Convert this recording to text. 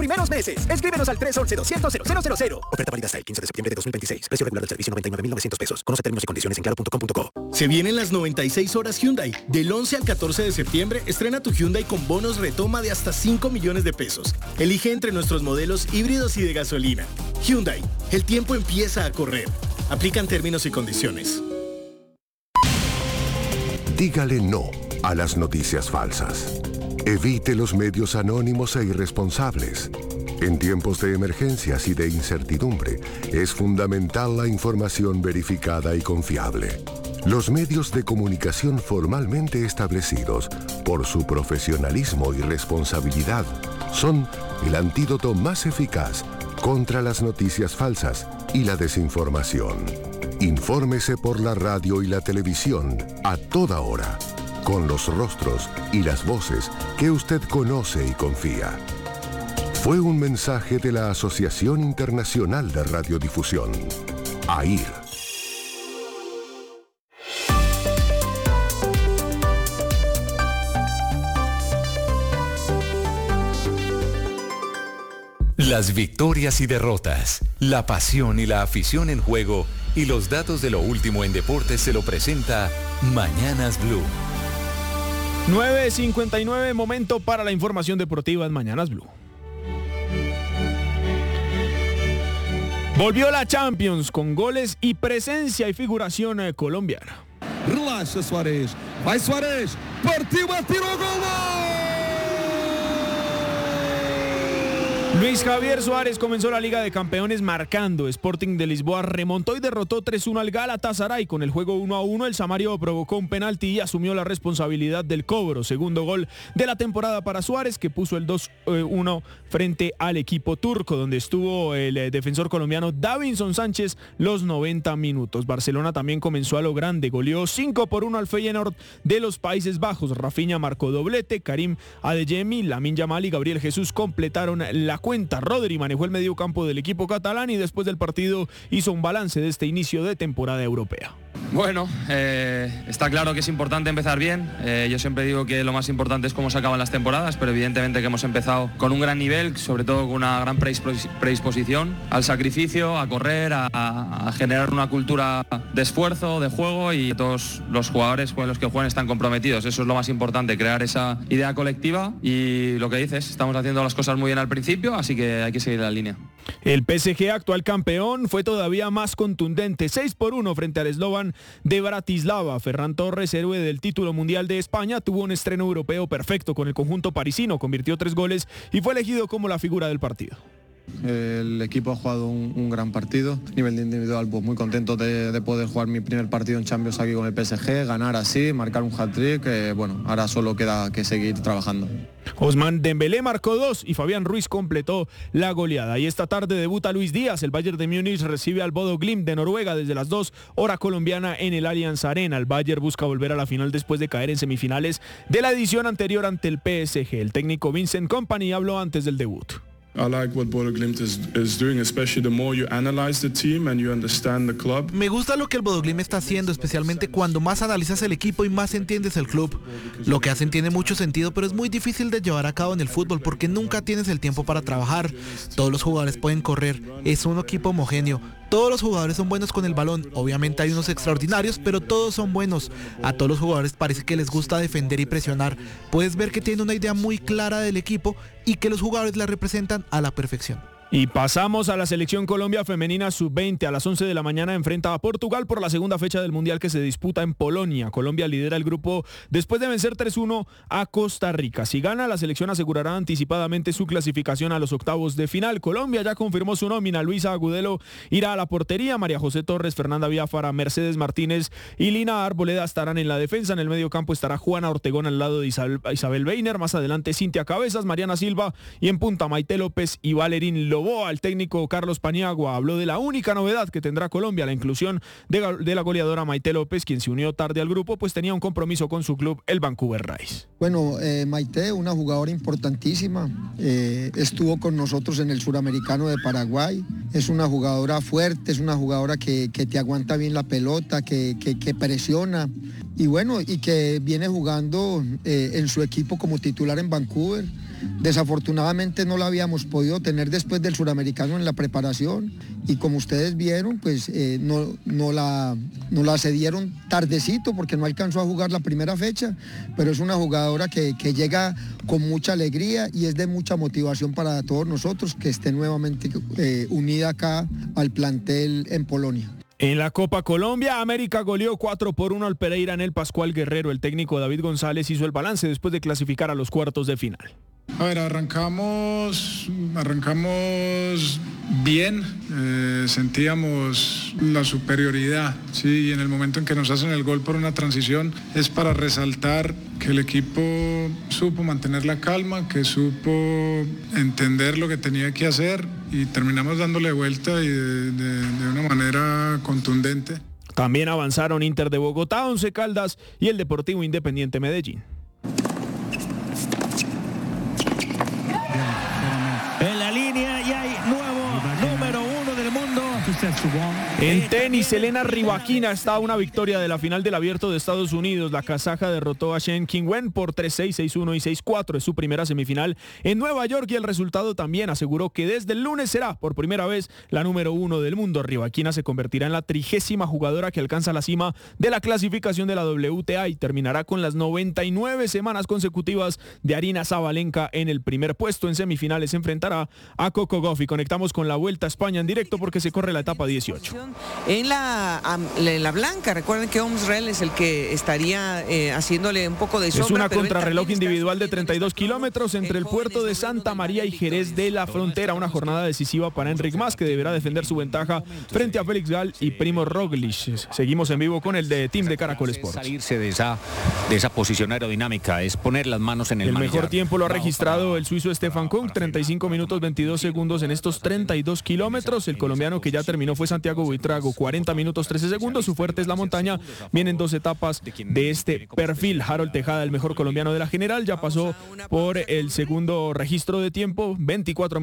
primeros meses. Escríbenos al 311-200-0000. Oferta válida hasta el 15 de septiembre de 2026. Precio regular del servicio $99,900. Conoce términos y condiciones en claro.com.co. Se vienen las 96 horas Hyundai. Del 11 al 14 de septiembre, estrena tu Hyundai con bonos retoma de hasta 5 millones de pesos. Elige entre nuestros modelos híbridos y de gasolina. Hyundai, el tiempo empieza a correr. Aplican términos y condiciones. Dígale no a las noticias falsas. Evite los medios anónimos e irresponsables. En tiempos de emergencias y de incertidumbre, es fundamental la información verificada y confiable. Los medios de comunicación formalmente establecidos, por su profesionalismo y responsabilidad, son el antídoto más eficaz contra las noticias falsas y la desinformación. Infórmese por la radio y la televisión a toda hora, con los rostros y las voces que usted conoce y confía. Fue un mensaje de la Asociación Internacional de Radiodifusión, AIR. Las victorias y derrotas, la pasión y la afición en juego y los datos de lo último en deportes se lo presenta Mañanas Blue. 9:59, momento para la información deportiva en Mañanas Blue. Volvió la Champions con goles y presencia y figuración colombiana. Relaxa Suárez, vai Suárez, partiu, atirou, gol! Luis Javier Suárez comenzó la Liga de Campeones marcando. Sporting de Lisboa remontó y derrotó 3-1 al Galatasaray. Con el juego 1-1, el Samario provocó un penalti y asumió la responsabilidad del cobro. Segundo gol de la temporada para Suárez, que puso el 2-1 frente al equipo turco, donde estuvo el defensor colombiano Davinson Sánchez los 90 minutos. Barcelona también comenzó a lo grande. Goleó 5-1 al Feyenoord de los Países Bajos. Rafinha marcó doblete. Karim Adeyemi, Lamine Yamal y Gabriel Jesús completaron la cuenta. Rodri manejó el medio campo del equipo catalán y después del partido hizo un balance de este inicio de temporada europea. Bueno, está claro que es importante empezar bien. Yo siempre digo que lo más importante es cómo se acaban las temporadas, pero evidentemente que hemos empezado con un gran nivel, sobre todo con una gran predisposición al sacrificio, a correr, a generar una cultura de esfuerzo, de juego, y todos los jugadores con los que juegan están comprometidos. Eso es lo más importante, crear esa idea colectiva, y lo que dices, estamos haciendo las cosas muy bien al principio, así que hay que seguir la línea. El PSG, actual campeón, fue todavía más contundente, 6-1 frente al Slovan de Bratislava. Ferran Torres, héroe del título mundial de España, tuvo un estreno europeo perfecto con el conjunto parisino, convirtió 3 goles y fue elegido como la figura del partido. El equipo ha jugado un gran partido. A nivel de individual, pues muy contento de poder jugar mi primer partido en Champions aquí con el PSG, ganar así, marcar un hat-trick. Bueno, ahora solo queda que seguir trabajando. Ousmane Dembélé marcó 2 y Fabián Ruiz completó la goleada. Y esta tarde debuta Luis Díaz. El Bayern de Múnich recibe al Bodo Glimt de Noruega desde las 2 hora colombiana en el Allianz Arena. El Bayern busca volver a la final después de caer en semifinales de la edición anterior ante el PSG. El técnico Vincent Kompany habló antes del debut. I like what Bodo Glimt is doing, especially the more you analyze the team and you understand the club. Me gusta lo que el Bodo Glimt está haciendo, especialmente cuando más analizas el equipo y más entiendes el club. Lo que hacen tiene mucho sentido, pero es muy difícil de llevar a cabo en el fútbol porque nunca tienes el tiempo para trabajar. Todos los jugadores pueden correr, es un equipo homogéneo. Todos los jugadores son buenos con el balón, obviamente hay unos extraordinarios, pero todos son buenos. A todos los jugadores parece que les gusta defender y presionar. Puedes ver que tienen una idea muy clara del equipo y que los jugadores la representan a la perfección. Y pasamos a la selección Colombia femenina sub-20. A las 11 de la mañana enfrenta a Portugal por la segunda fecha del Mundial que se disputa en Polonia. Colombia lidera el grupo después de vencer 3-1 a Costa Rica. Si gana, la selección asegurará anticipadamente su clasificación a los octavos de final. Colombia ya confirmó su nómina. Luisa Agudelo irá a la portería. María José Torres, Fernanda Biafara, Mercedes Martínez y Lina Arboleda estarán en la defensa. En el medio campo estará Juana Ortegón al lado de Isabel Weiner. Más adelante Cintia Cabezas, Mariana Silva y en punta Maite López y Valerín Loboa. El técnico Carlos Paniagua habló de la única novedad que tendrá Colombia, la inclusión de la goleadora Maite López, quien se unió tarde al grupo, pues tenía un compromiso con su club, el Vancouver Rays. Bueno, Maite, una jugadora importantísima, estuvo con nosotros en el Suramericano de Paraguay, es una jugadora fuerte, es una jugadora que te aguanta bien la pelota, que presiona, y bueno, y que viene jugando en su equipo como titular en Vancouver. Desafortunadamente no la habíamos podido tener después del suramericano en la preparación y como ustedes vieron, pues no la cedieron tardecito porque no alcanzó a jugar la primera fecha, pero es una jugadora que llega con mucha alegría y es de mucha motivación para todos nosotros que esté nuevamente unida acá al plantel en Polonia. En la Copa Colombia, América goleó 4-1 al Pereira en el Pascual Guerrero. El técnico David González hizo el balance después de clasificar a los cuartos de final. A ver, arrancamos bien, sentíamos la superioridad, ¿sí? Y en el momento en que nos hacen el gol por una transición es para resaltar que el equipo supo mantener la calma, que supo entender lo que tenía que hacer y terminamos dándole vuelta y de una manera contundente. También avanzaron Inter de Bogotá, Once Caldas y el Deportivo Independiente Medellín. En la línea y hay nuevo número 1 del mundo. En tenis, Elena Rybakina está a una victoria de la final del Abierto de Estados Unidos. La kazaja derrotó a Shen Qingwen por 3-6, 6-1 y 6-4. Es su primera semifinal en Nueva York y el resultado también aseguró que desde el lunes será por primera vez la número 1 del mundo. Rybakina se convertirá en la 30ª jugadora que alcanza la cima de la clasificación de la WTA y terminará con las 99 semanas consecutivas de Aryna Sabalenka en el primer puesto. En semifinales se enfrentará a Coco Gauff y conectamos con la Vuelta a España en directo porque se corre la etapa 18. En la blanca, recuerden que Omsrel es el que estaría haciéndole un poco de sombra. Es una contrarreloj individual de 32 kilómetros entre el puerto de Santa María y Jerez de la Frontera. Una jornada decisiva para Enric Mas, que deberá defender su ventaja frente a Félix Gall y Primo Roglic. Seguimos en vivo con el de Team de Caracol Sports. Salirse de esa posición aerodinámica, es poner las manos en el manillar. Mejor tiempo lo ha registrado el suizo Stefan Kung, 35 minutos 22 segundos en estos 32 kilómetros. El colombiano que ya terminó fue Santiago Buitrago, 40 minutos 13 segundos. Su fuerte es la montaña. Vienen 2 etapas de este perfil. Harold Tejada, el mejor colombiano de la general, ya pasó por el segundo registro de tiempo, 24